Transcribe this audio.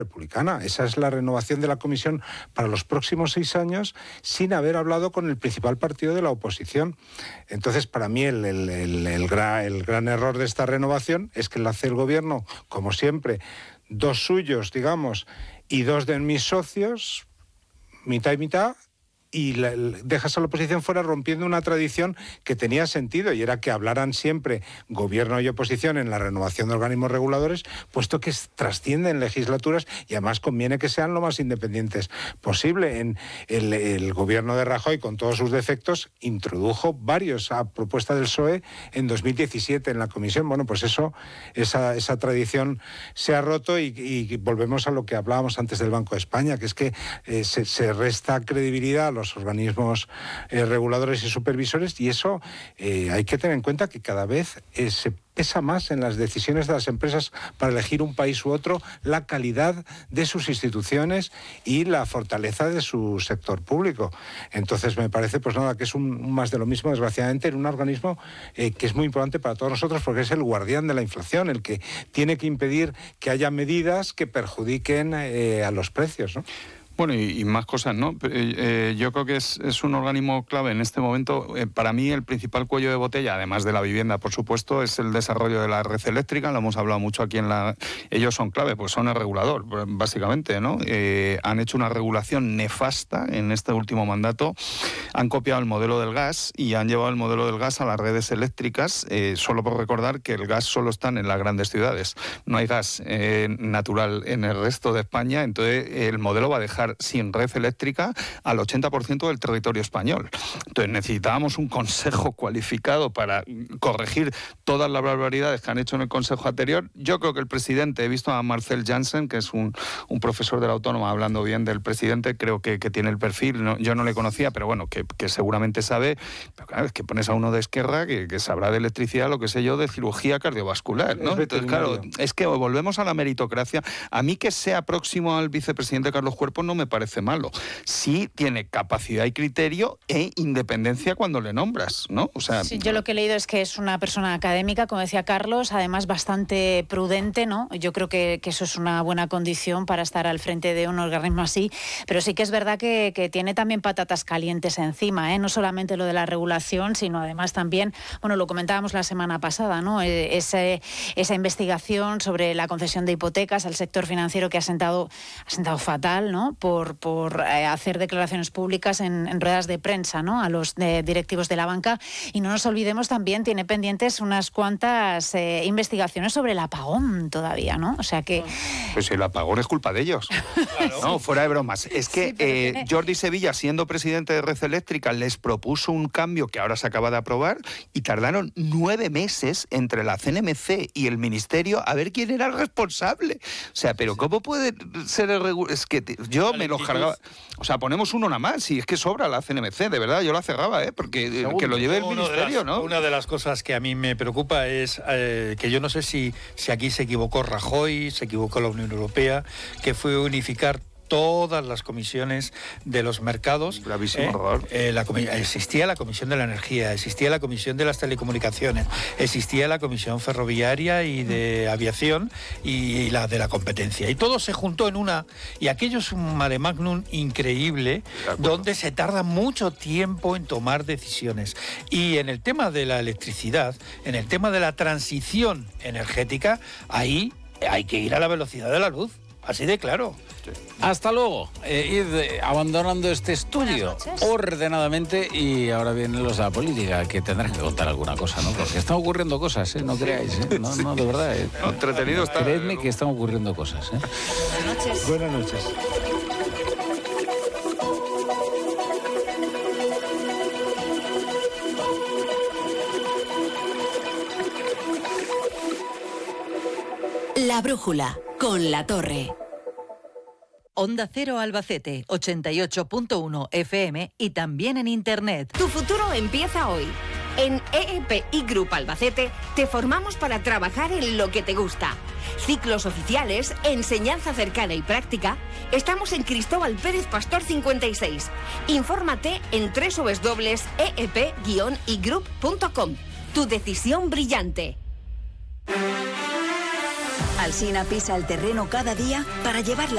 republicana. Esa es la renovación de la comisión para los próximos 6 años sin haber hablado con el principal partido de la oposición. Entonces, para mí el gran error de esta renovación es que la hace el gobierno, como siempre, 2 suyos, digamos, y 2 de mis socios, mitad y mitad, y dejas a la oposición fuera, rompiendo una tradición que tenía sentido, y era que hablaran siempre gobierno y oposición en la renovación de organismos reguladores, puesto que trascienden legislaturas y además conviene que sean lo más independientes posible. En el gobierno de Rajoy, con todos sus defectos, introdujo varios a propuesta del PSOE en 2017 en la comisión. Bueno, pues esa tradición se ha roto y volvemos a lo que hablábamos antes del Banco de España, que es que se resta credibilidad a los organismos reguladores y supervisores, y eso hay que tener en cuenta que cada vez se pesa más en las decisiones de las empresas para elegir un país u otro la calidad de sus instituciones y la fortaleza de su sector público. Entonces me parece que es un más de lo mismo, desgraciadamente, en un organismo que es muy importante para todos nosotros, porque es el guardián de la inflación, el que tiene que impedir que haya medidas que perjudiquen a los precios, ¿no? Bueno, y más cosas, ¿no? Yo creo que es un organismo clave en este momento. Para mí el principal cuello de botella, además de la vivienda, por supuesto, es el desarrollo de la red eléctrica. Lo hemos hablado mucho aquí Ellos son clave, pues son el regulador, básicamente, ¿no? Han hecho una regulación nefasta en este último mandato. Han copiado el modelo del gas y han llevado el modelo del gas a las redes eléctricas, solo por recordar que el gas solo está en las grandes ciudades. No hay gas natural en el resto de España, entonces el modelo va a dejar sin red eléctrica al 80% del territorio español. Entonces necesitábamos un consejo cualificado para corregir todas las barbaridades que han hecho en el consejo anterior. Yo creo que el presidente, he visto a Marcel Janssen, que es un profesor de la Autónoma, hablando bien del presidente, creo que tiene el perfil, yo no le conocía, pero bueno, que seguramente sabe. Pero claro, es que pones a uno de Esquerra que sabrá de electricidad, lo que sé yo, de cirugía cardiovascular, ¿no? Entonces, claro, es que volvemos a la meritocracia. A mí que sea próximo al vicepresidente Carlos Cuerpo no me parece malo. Sí tiene capacidad y criterio e independencia cuando le nombras, ¿no? O sea, sí, yo lo que he leído es que es una persona académica, como decía Carlos, además bastante prudente, ¿no? Yo creo que eso es una buena condición para estar al frente de un organismo así, pero sí que es verdad que tiene también patatas calientes encima, ¿eh? No solamente lo de la regulación, sino además también, bueno, lo comentábamos la semana pasada, ¿no? Esa investigación sobre la concesión de hipotecas al sector financiero que ha sentado fatal, ¿no? Por hacer declaraciones públicas en ruedas de prensa, ¿no? A los directivos de la banca. Y no nos olvidemos también, tiene pendientes unas cuantas investigaciones sobre el apagón todavía, ¿no? O sea que... Pues el apagón es culpa de ellos. Claro. No, fuera de bromas. Es que sí, Jordi Sevilla, siendo presidente de Red Eléctrica, les propuso un cambio que ahora se acaba de aprobar y tardaron 9 meses entre la CNMC y el Ministerio a ver quién era el responsable. O sea, pero ¿cómo puede ser el regulador? Es que yo me lo cargaba. O sea, ponemos uno nada más, y es que sobra la CNMC, de verdad, yo la cerraba, porque que lo lleve el Ministerio, ¿no? Una de las cosas que a mí me preocupa es que yo no sé si aquí se equivocó Rajoy, se equivocó la Unión Europea, que fue unificar todas las comisiones de los mercados. Gravísimo error. Existía la Comisión de la Energía, existía la Comisión de las Telecomunicaciones, existía la Comisión Ferroviaria y de Aviación y la de la Competencia. Y todo se juntó en una, y aquello es un mare magnum increíble, donde se tarda mucho tiempo en tomar decisiones. Y en el tema de la electricidad, en el tema de la transición energética, ahí hay que ir a la velocidad de la luz, así de claro. Sí. Hasta luego. Id abandonando este estudio ordenadamente, y ahora vienen los de la política, que tendrán que contar alguna cosa, ¿no? Porque están ocurriendo cosas, ¿eh? No creáis, ¿eh? No, de verdad, ¿eh? No, entretenido está. Creedme que están ocurriendo cosas, ¿eh? Buenas noches. Buenas noches. La brújula, con La Torre. Onda Cero Albacete, 88.1 FM y también en Internet. Tu futuro empieza hoy. En EEPI Group Albacete te formamos para trabajar en lo que te gusta. Ciclos oficiales, enseñanza cercana y práctica. Estamos en Cristóbal Pérez Pastor 56. Infórmate en www.eep-igroup.com. Tu decisión brillante. Alsina pisa el terreno cada día para llevar la